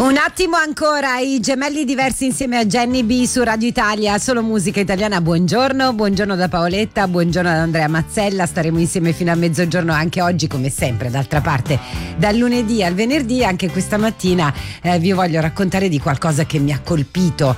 Un attimo ancora, i gemelli diversi insieme a Jenny B su Radio Italia, solo musica italiana. Buongiorno da Paoletta, buongiorno ad Andrea Mazzella, staremo insieme fino a mezzogiorno anche oggi come sempre. D'altra parte dal lunedì al venerdì, anche questa mattina vi voglio raccontare di qualcosa che mi ha colpito